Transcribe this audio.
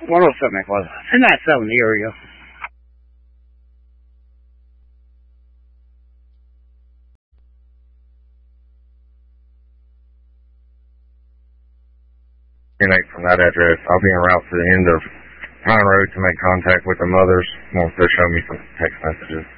107 it was. 1097 the area. From that address. I'll be en route to the end of Pine Road to make contact with the mothers once they'll show me some text messages.